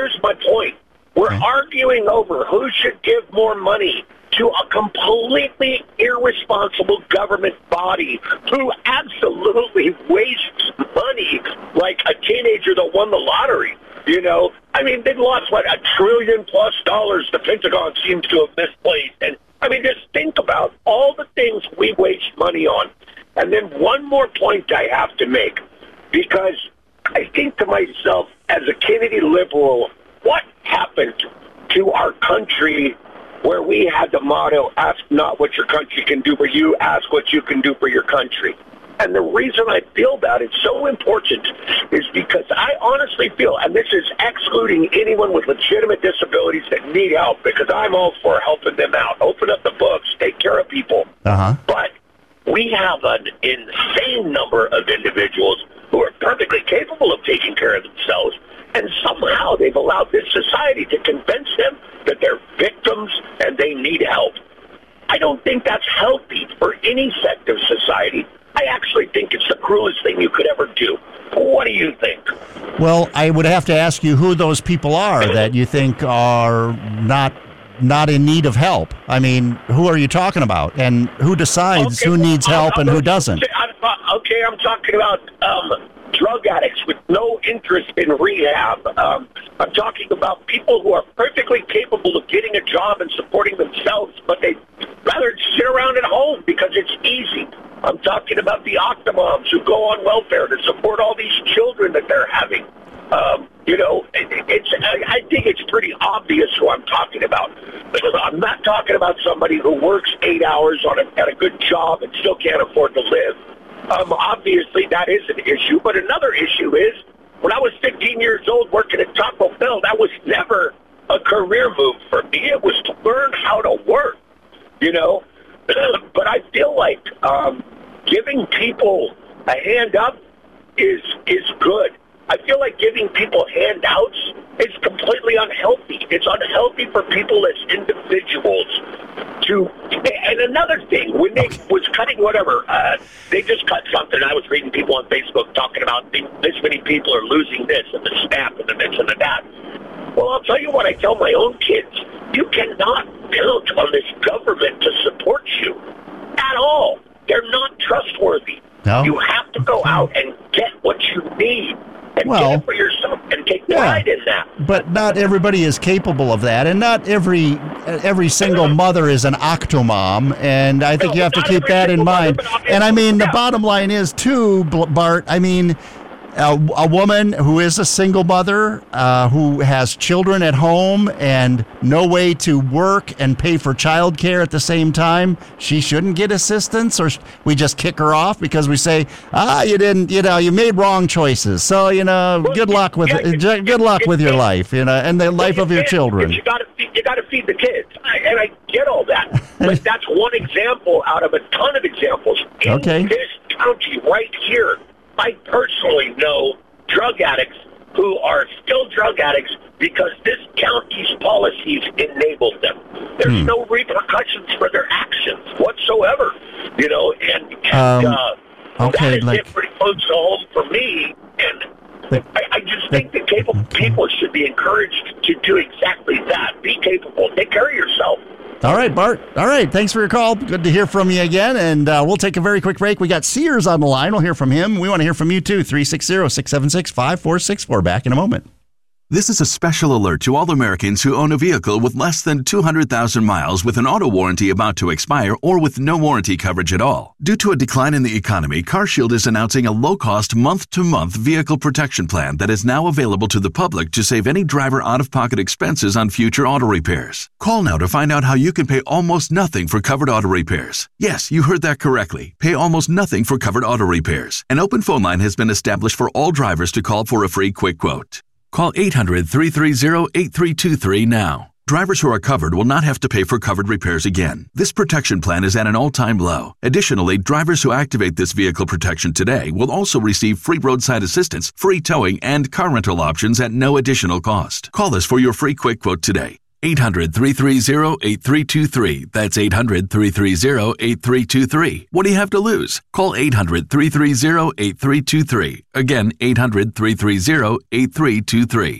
here's my point. We're arguing over who should give more money to a completely irresponsible government body who absolutely wastes money like a teenager that won the lottery. I mean, they've lost, $1 trillion+ the Pentagon seems to have misplaced. And, I mean, just think about all the things we waste money on. And then one more point I have to make, because I think to myself, as a Kennedy liberal, what happened to our country where we had the motto, ask not what your country can do for you, ask what you can do for your country? And the reason I feel that it's so important is because I honestly feel, and this is excluding anyone with legitimate disabilities that need help, because I'm all for helping them out. Open up the books, take care of people. But we have an insane number of individuals who are perfectly capable of taking care of themselves, and somehow they've allowed this society to convince them that they're victims and they need help. I don't think that's healthy for any sect of society. I actually think it's the cruelest thing you could ever do. What do you think? Well, I would have to ask you who those people are that you think are not in need of help. I mean, who are you talking about? And who decides who needs help and who doesn't? I'm talking about drug addicts with no interest in rehab. I'm talking about people who are perfectly capable of getting a job and supporting themselves, but they'd rather sit around at home because it's easy. I'm talking about the octomoms who go on welfare to support all these children that they're having. I think it's pretty obvious who I'm talking about. I'm not talking about somebody who works 8 hours at a good job and still can't afford to live. Obviously, that is an issue. But another issue is, when I was 15 years old working at Taco Bell, that was never a career move for me. It was to learn how to work, But I feel like giving people a hand up is good. I feel like giving people handouts is completely unhealthy. It's unhealthy for people as individuals to. And another thing, when they was cutting whatever, they just cut something. I was reading people on Facebook talking about this many people are losing this and the SNAP and the this and the that. Well, I'll tell you what I tell my own kids. You cannot count on this government to support you at all. They're not trustworthy. No? You have to go out and get what you need. And get it for yourself and take pride in that. But not everybody is capable of that, and not every single mother is an octomom, and I think you have to keep that in mind. And I mean, the bottom line is, too, Bart, I mean, a woman who is a single mother, who has children at home and no way to work and pay for childcare at the same time, she shouldn't get assistance, or we just kick her off because we say, you made wrong choices. So, good luck with your life, and the life of your children. You got to feed the kids, and I get all that, but that's one example out of a ton of examples in this county right here. I personally know drug addicts who are still drug addicts because this county's policies enabled them. There's no repercussions for their actions whatsoever, that is it pretty close to home for me, and I just think that capable people should be encouraged to do exactly that. Be capable. Take care of yourself. All right, Bart. All right. Thanks for your call. Good to hear from you again. And we'll take a very quick break. We got Sears on the line. We'll hear from him. We want to hear from you, too. 360-676-5464. Back in a moment. This is a special alert to all Americans who own a vehicle with less than 200,000 miles with an auto warranty about to expire or with no warranty coverage at all. Due to a decline in the economy, CarShield is announcing a low-cost month-to-month vehicle protection plan that is now available to the public to save any driver out-of-pocket expenses on future auto repairs. Call now to find out how you can pay almost nothing for covered auto repairs. Yes, you heard that correctly. Pay almost nothing for covered auto repairs. An open phone line has been established for all drivers to call for a free quick quote. Call 800-330-8323 now. Drivers who are covered will not have to pay for covered repairs again. This protection plan is at an all-time low. Additionally, drivers who activate this vehicle protection today will also receive free roadside assistance, free towing, and car rental options at no additional cost. Call us for your free quick quote today. 800-330-8323. That's 800-330-8323. What do you have to lose? Call 800-330-8323. Again, 800-330-8323.